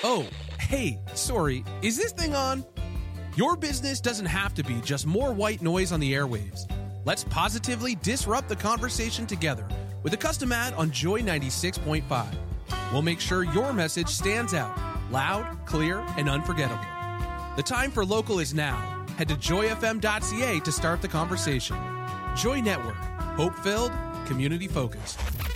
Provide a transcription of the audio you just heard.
Oh, hey, sorry, is this thing on? Your business doesn't have to be just more white noise on the airwaves. Let's positively disrupt the conversation together with a custom ad on Joy 96.5. We'll make sure your message stands out, loud, clear, and unforgettable. The time for local is now. Head to joyfm.ca to start the conversation. Joy Network, hope-filled, community-focused.